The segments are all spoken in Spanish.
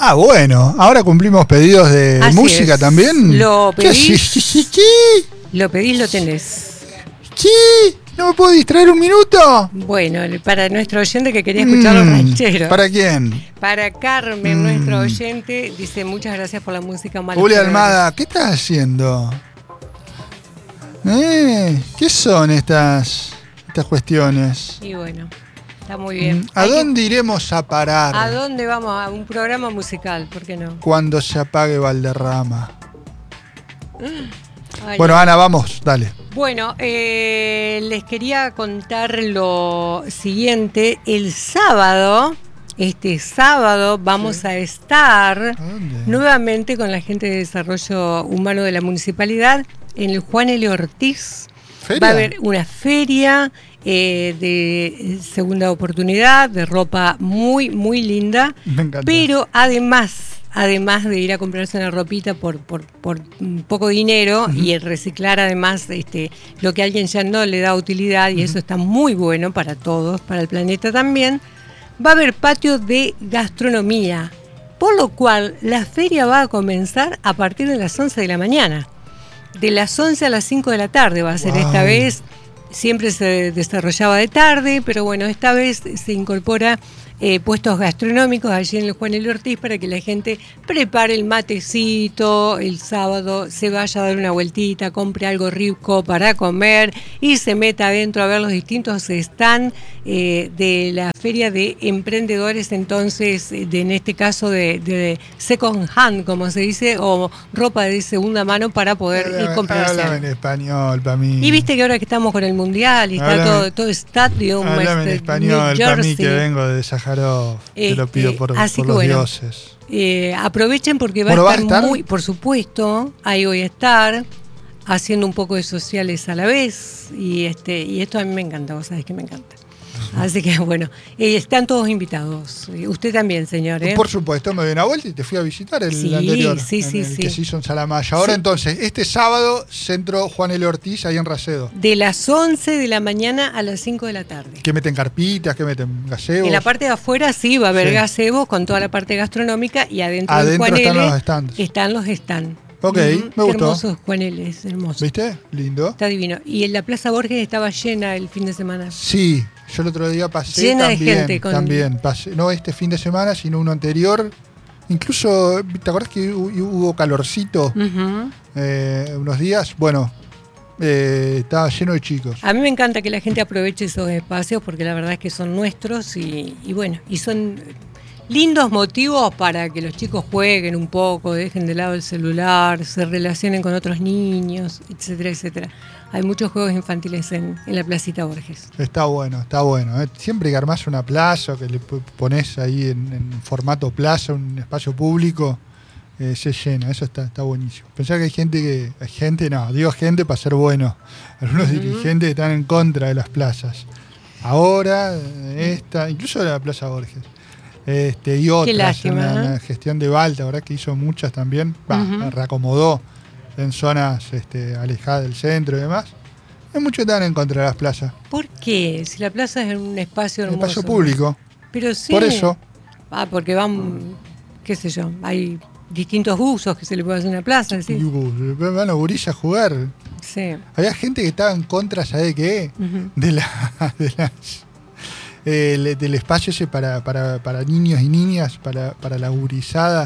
Ah, bueno, ahora cumplimos pedidos de Así música es. también. Lo ¿Qué pedís, haces? ¿Qué? lo pedís, lo tenés. ¿Qué? ¿No me puedo distraer un minuto? Bueno, para nuestro oyente que quería escuchar los rancheros. ¿Para quién? Para Carmen, nuestro oyente, dice muchas gracias por la música. Julia Almada, ¿qué estás haciendo? ¿Qué son estas cuestiones? Y bueno, está muy bien. ¿A dónde iremos a parar? ¿A dónde vamos? A un programa musical, ¿por qué no? Cuando se apague Valderrama. Ay, Bueno, Ana, vamos, dale. Bueno, les quería contar lo siguiente. El sábado, este sábado, vamos a estar nuevamente con la gente de Desarrollo Humano de la Municipalidad en el Juan L. Ortiz. ¿Feria? Va a haber una feria de segunda oportunidad, de ropa muy, muy linda. Me encanta. Pero además de ir a comprarse una ropita por poco dinero y el reciclar además lo que a alguien ya no le da utilidad, y eso está muy bueno para todos, para el planeta también, va a haber patio de gastronomía, por lo cual la feria va a comenzar a partir de las 11 de la mañana. De las 11 a las 5 de la tarde va a ser esta vez. Siempre se desarrollaba de tarde, pero bueno, esta vez se incorpora puestos gastronómicos allí en el Juan L. Ortiz para que la gente prepare el matecito el sábado, se vaya a dar una vueltita, compre algo rico para comer y se meta adentro a ver los distintos stands de la feria de emprendedores, entonces, en este caso de second hand, como se dice, o ropa de segunda mano para poder comprarse. Háblame en español para mí. Y viste que ahora que estamos con el mundial y está todo Stadium, háblame en español para mí, que vengo de Sájarov. Te lo pido por los dioses. Aprovechen porque va a estar muy, por supuesto, ahí voy a estar haciendo un poco de sociales a la vez, y esto a mí me encanta, vos sabés que me encanta. Así que bueno, están todos invitados. Usted también, señor. Por supuesto, me doy una vuelta y te fui a visitar el anterior. Sí. Que se hizo en Salamaya. Ahora entonces, este sábado, Centro Juan L. Ortiz, ahí en Racedo. De las 11 de la mañana a las 5 de la tarde. ¿Qué meten carpitas? ¿Qué meten gazebos? En la parte de afuera sí va a haber gazebos con toda la parte gastronómica, y adentro del Juan están L. los stands. Están los stands. Ok, me gustó. Hermosos Juan L, es hermoso. ¿Viste? Lindo. Está divino. Y en la Plaza Borges estaba llena el fin de semana. Sí, yo el otro día pasé llena también. De gente También pasé, no este fin de semana, sino uno anterior. Incluso, ¿te acordás que hubo calorcito unos días? Bueno, estaba lleno de chicos. A mí me encanta que la gente aproveche esos espacios porque la verdad es que son nuestros y bueno, y son lindos motivos para que los chicos jueguen un poco, dejen de lado el celular, se relacionen con otros niños, etcétera, etcétera. Hay muchos juegos infantiles en la Placita Borges. Está bueno. Siempre que armás una plaza, que le pones ahí en formato plaza, un espacio público, se llena. Eso está buenísimo. Pensá que hay gente gente para ser bueno. Algunos dirigentes están en contra de las plazas. Ahora, incluso de la Plaza Borges. Y otras. Qué lástima, la gestión de Balta, ¿verdad? Que hizo muchas también. Reacomodó en zonas alejadas del centro y demás. Hay muchos que están en contra de las plazas. ¿Por qué? Si la plaza es un espacio hermoso. Un espacio público. Pero sí. Por eso. Porque van, qué sé yo, hay distintos usos que se le puede hacer a una plaza, ¿sí? Van a gurillas a jugar. Sí. Había gente que estaba en contra, ¿sabés qué? Del espacio ese para niños y niñas, para la gurizada,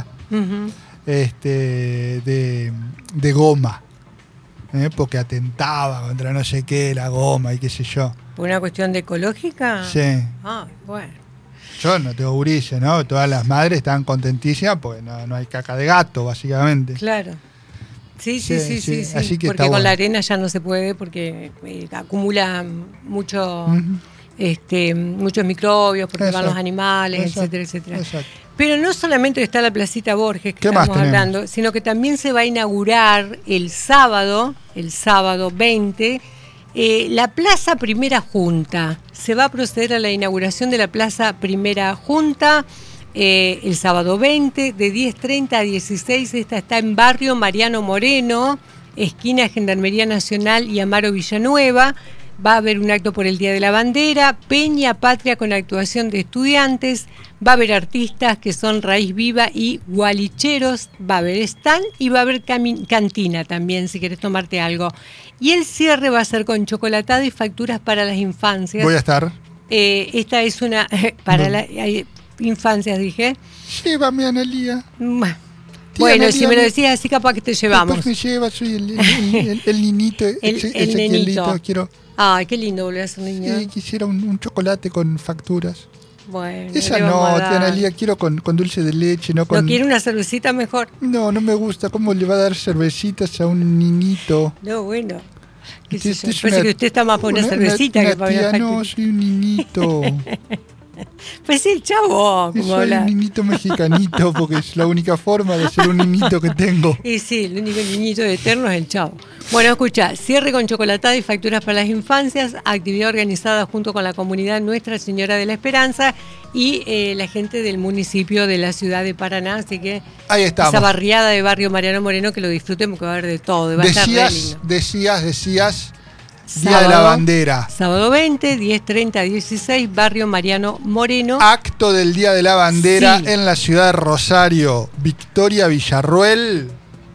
de goma, porque atentaba contra no sé qué, la goma y qué sé yo. ¿Por una cuestión de ecológica? Sí. Ah, bueno. Yo no tengo gurises, ¿no? Todas las madres están contentísimas porque no hay caca de gato, básicamente. Claro. Sí. Así que porque con la arena ya no se puede porque acumula muchos microbios, porque van los animales, etcétera, etcétera. Exacto. Pero no solamente está la Placita Borges que estamos hablando, sino que también se va a inaugurar el sábado 20, la Plaza Primera Junta. Se va a proceder a la inauguración de la Plaza Primera Junta el sábado 20, de 10:30 a 16. Esta está en Barrio Mariano Moreno, esquina Gendarmería Nacional y Amaro Villanueva. va a haber un acto por el Día de la Bandera, Peña Patria con actuación de estudiantes, va a haber artistas que son Raíz Viva y Gualicheros, va a haber stand y va a haber cantina también, si querés tomarte algo. Y el cierre va a ser con chocolatada y facturas para las infancias. Voy a estar. Esta es una para las infancias, dije. Llévame, Analía. Bueno, si me lo decías así, capaz que te llevamos. Después me lleva, soy el niñito. el nenito. Quiero, ay, qué lindo volver a ser niño. Sí, quisiera un chocolate con facturas. Bueno, esa no, tía Analía, quiero con dulce de leche, no con... ¿No quiere una cervecita mejor? No me gusta. ¿Cómo le va a dar cervecitas a un niñito? No, bueno. Parece que usted está más para una cervecita que para una factura. No, soy un niñito. Pues sí, el chavo. Soy un niñito mexicanito, porque es la única forma de ser un niñito que tengo. Y sí, el único niñito eterno es el chavo. Bueno, escucha, cierre con chocolatada y facturas para las infancias, actividad organizada junto con la comunidad Nuestra Señora de la Esperanza y la gente del municipio de la ciudad de Paraná, así que ahí estamos. Esa barriada de barrio Mariano Moreno, que lo disfruten porque va a haber de todo. Va a estar re lindo. Decías Sábado, Día de la Bandera. Sábado 20, 10:30 a 16, barrio Mariano Moreno. Acto del Día de la Bandera, sí, en la ciudad de Rosario. Victoria Villarruel.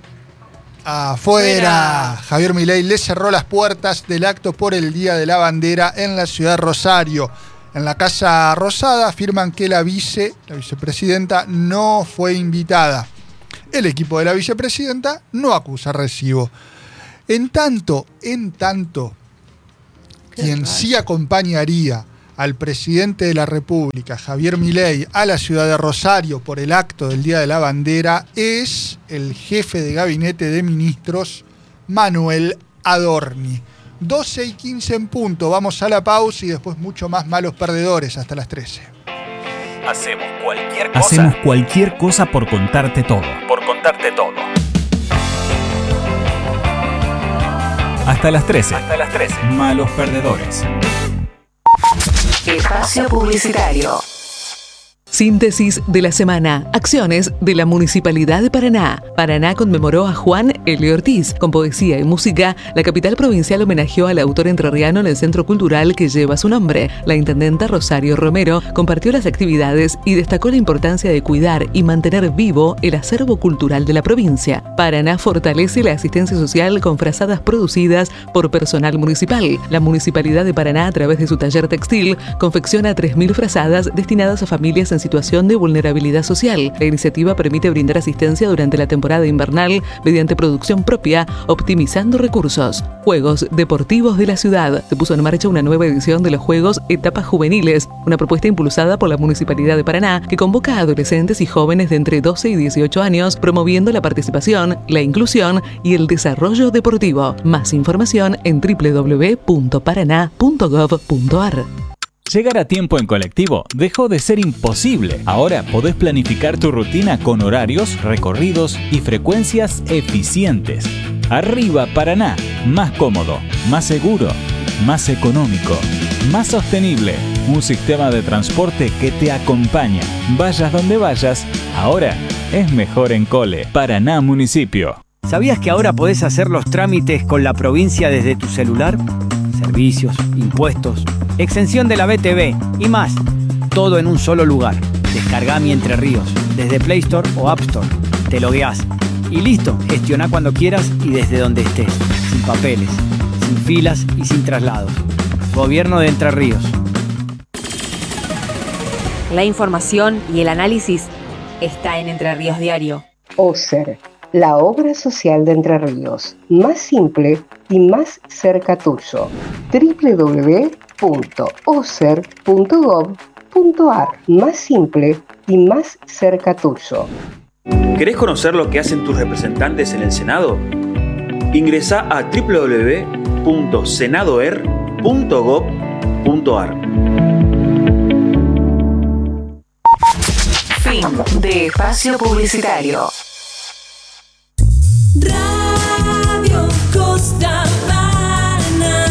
Afuera. Javier Milei le cerró las puertas del acto por el Día de la Bandera en la ciudad de Rosario. En la Casa Rosada afirman que la vicepresidenta no fue invitada. El equipo de la vicepresidenta no acusa recibo. En tanto, quien sí acompañaría al presidente de la República, Javier Milei, a la ciudad de Rosario por el acto del Día de la Bandera es el jefe de gabinete de ministros, Manuel Adorni. 12:15 en punto, vamos a la pausa y después mucho más Malos Perdedores hasta las 13. Hacemos cualquier cosa por contarte todo. Hasta las 13. Malos Perdedores. Espacio publicitario. Síntesis de la semana. Acciones de la Municipalidad de Paraná. Paraná conmemoró a Juan L. Ortiz. Con poesía y música, la capital provincial homenajeó al autor entrerriano en el centro cultural que lleva su nombre. La intendenta Rosario Romero compartió las actividades y destacó la importancia de cuidar y mantener vivo el acervo cultural de la provincia. Paraná fortalece la asistencia social con frazadas producidas por personal municipal. La Municipalidad de Paraná, a través de su taller textil, confecciona 3.000 frazadas destinadas a familias en situación de vulnerabilidad social. La iniciativa permite brindar asistencia durante la temporada invernal mediante producción propia, optimizando recursos. Juegos Deportivos de la Ciudad. Se puso en marcha una nueva edición de los Juegos Etapas Juveniles, una propuesta impulsada por la Municipalidad de Paraná que convoca a adolescentes y jóvenes de entre 12 y 18 años, promoviendo la participación, la inclusión y el desarrollo deportivo. Más información en www.paraná.gov.ar. Llegar a tiempo en colectivo dejó de ser imposible. Ahora podés planificar tu rutina con horarios, recorridos y frecuencias eficientes. Arriba Paraná, más cómodo, más seguro, más económico, más sostenible. Un sistema de transporte que te acompaña. Vayas donde vayas, ahora es mejor en Cole. Paraná Municipio. ¿Sabías que ahora podés hacer los trámites con la provincia desde tu celular? Servicios, impuestos, exención de la BTV y más. Todo en un solo lugar. Descargá Mi Entre Ríos desde Play Store o App Store. Te logueás y listo. Gestioná cuando quieras y desde donde estés. Sin papeles, sin filas y sin traslados. Gobierno de Entre Ríos. La información y el análisis está en Entre Ríos Diario. OSER, la obra social de Entre Ríos, más simple y más cerca tuyo. www.oser.gov.ar, más simple y más cerca tuyo. ¿Querés conocer lo que hacen tus representantes en el Senado? Ingresá a www.senadoer.gov.ar. Fin de espacio publicitario. Radio Costa Paraná.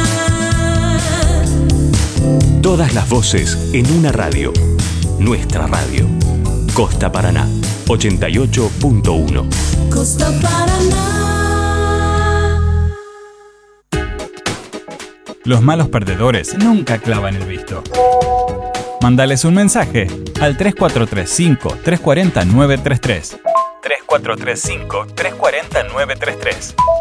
Todas las voces en una radio. Nuestra radio. Costa Paraná, 88.1. Costa Paraná. Los malos perdedores nunca clavan el visto. Mándales un mensaje al 3435-340-933. 3435-340-933.